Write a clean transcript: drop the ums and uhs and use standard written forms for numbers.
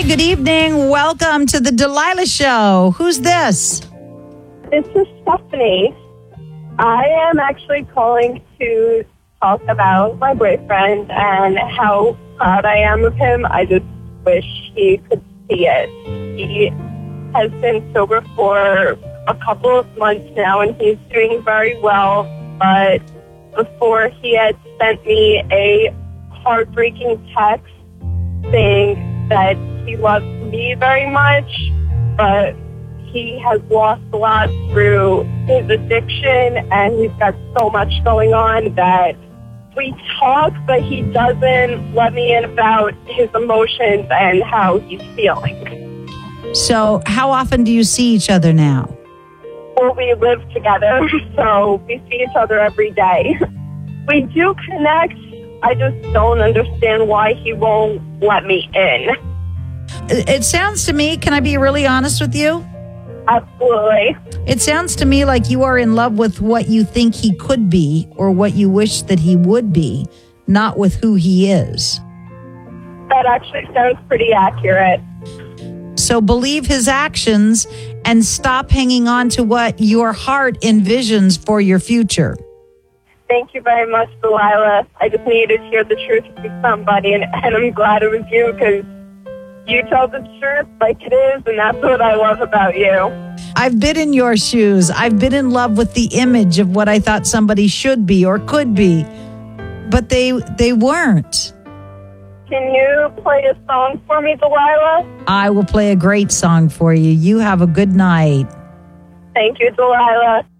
good evening. Welcome to the Delilah Show. Who's this? This is Stephanie. I am actually calling to talk about my boyfriend and how proud I am of him. I just wish he could see it. He has been sober for a couple of months now, and he's doing very well. But before, he had sent me a heartbreaking text saying that he loves me very much, but he has lost a lot through his addiction, and he's got so much going on that we talk, but he doesn't let me in about his emotions and how he's feeling. So how often do you see each other now? Well, we live together, so we see each other every day. We do connect. I just don't understand why he won't let me in. It sounds to me, can I be really honest with you? Absolutely. It sounds to me like you are in love with what you think he could be or what you wish that he would be, not with who he is. That actually sounds pretty accurate. So believe his actions and stop hanging on to what your heart envisions for your future. Thank you very much, Delilah. I just needed to hear the truth from somebody, and I'm glad it was you, because you tell the truth like it is, and that's what I love about you. I've been in your shoes. I've been in love with the image of what I thought somebody should be or could be, but they weren't. Can you play a song for me, Delilah? I will play a great song for you. You have a good night. Thank you, Delilah.